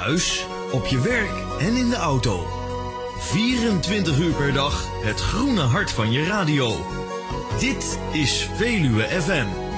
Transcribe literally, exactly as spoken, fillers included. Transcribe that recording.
Thuis, op je werk en in de auto. vierentwintig uur per dag het groene hart van je radio. Dit is Veluwe F M.